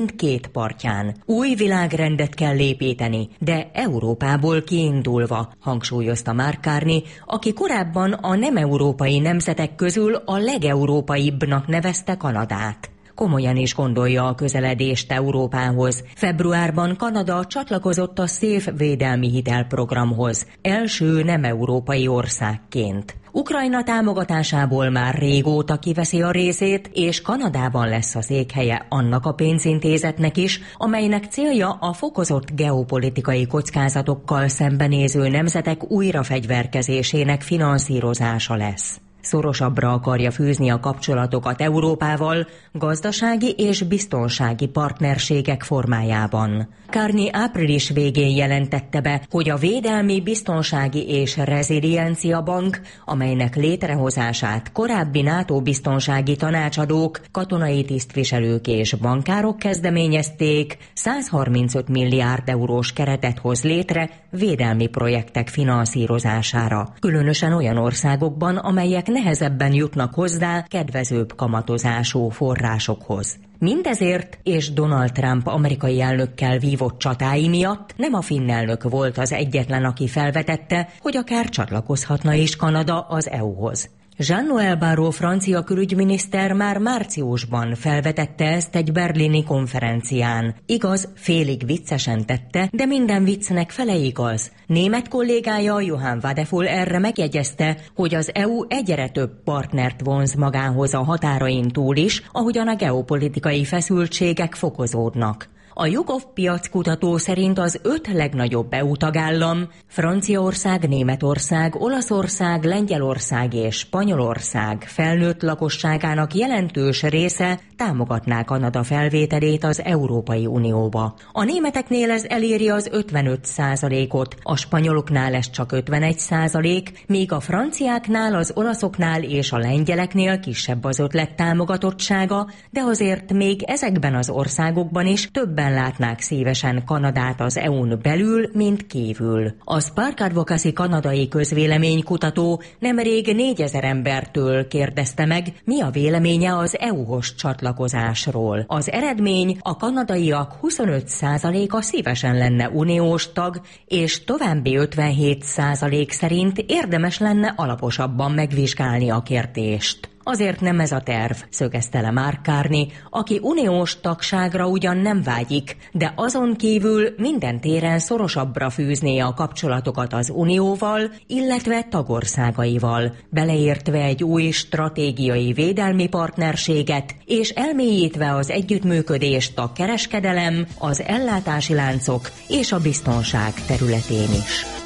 két partján. Új világrendet kell építeni, de Európából kiindulva, hangsúlyozta Mark Carney, aki korábban a nem európai nemzetek közül a legeurópaibbnak nevezte Kanadát. Komolyan is gondolja a közeledést Európához. Februárban Kanada csatlakozott a SAFE védelmi hitelprogramhoz, első nem európai országként. Ukrajna támogatásából már régóta kiveszi a részét, és Kanadában lesz a székhelye annak a pénzintézetnek is, amelynek célja a fokozott geopolitikai kockázatokkal szembenéző nemzetek újrafegyverkezésének finanszírozása lesz. Szorosabbra akarja fűzni a kapcsolatokat Európával gazdasági és biztonsági partnerségek formájában. Carney április végén jelentette be, hogy a Védelmi, Biztonsági és Reziliencia Bank, amelynek létrehozását korábbi NATO biztonsági tanácsadók, katonai tisztviselők és bankárok kezdeményezték, 135 milliárd eurós keretet hoz létre védelmi projektek finanszírozására, különösen olyan országokban, amelyek nehezebben jutnak hozzá kedvezőbb kamatozású forrásokhoz. Mindezért és Donald Trump amerikai elnökkel vívott csatái miatt nem a finn elnök volt az egyetlen, aki felvetette, hogy akár csatlakozhatna is Kanada az EU-hoz. Jean-Noël Barrot francia külügyminiszter már márciusban felvetette ezt egy berlini konferencián. Igaz, félig viccesen tette, de minden viccnek fele igaz. Német kollégája Johann Wadefull erre megjegyezte, hogy az EU egyre több partnert vonz magához a határain túl is, ahogyan a geopolitikai feszültségek fokozódnak. A YouGov piackutató szerint az 5 legnagyobb EU tagállam, Franciaország, Németország, Olaszország, Lengyelország és Spanyolország felnőtt lakosságának jelentős része támogatná Kanada felvételét az Európai Unióba. A németeknél ez eléri az 55%-ot, a spanyoloknál ez csak 51%, míg a franciáknál, az olaszoknál és a lengyeleknél kisebb az ötlet támogatottsága, de azért még ezekben az országokban is többen látnák szívesen Kanadát az EU-n belül, mint kívül. A Spark Advocacy kanadai közvéleménykutató nemrég 4000 embertől kérdezte meg, mi a véleménye az EU-hoz csatlakozásról. Az eredmény: a kanadaiak 25%-a szívesen lenne uniós tag, és további 57% szerint érdemes lenne alaposabban megvizsgálni a kérdést. Azért nem ez a terv, szögezte le Mark Carney, aki uniós tagságra ugyan nem vágyik, de azon kívül minden téren szorosabbra fűzné a kapcsolatokat az unióval, illetve tagországaival, beleértve egy új stratégiai védelmi partnerséget, és elmélyítve az együttműködést a kereskedelem, az ellátási láncok és a biztonság területén is.